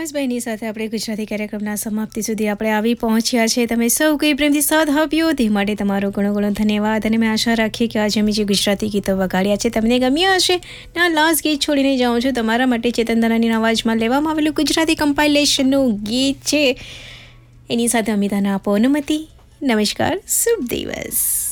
બસ બહેની સાથે આપણે ગુજરાતી કાર્યક્રમના સમાપ્તિ સુધી આપણે આવી પહોંચ્યા છે. તમે સૌ કોઈ પ્રેમથી સાથ આપ્યો તે માટે તમારો ઘણો ઘણો ધન્યવાદ. અને મેં આશા રાખીએ કે આજે અમે જે ગુજરાતી ગીતો વગાડ્યા છે તમને ગમ્યા હશે. ના લાસ્ટ ગીત છોડીને જાઉં છું તમારા માટે ચેતન દલાની અવાજમાં લેવામાં આવેલું ગુજરાતી કમ્પાઇલેશનનું ગીત છે. એની સાથે અમિતાને આપો અનુમતિ. નમસ્કાર, શુભ દિવસ.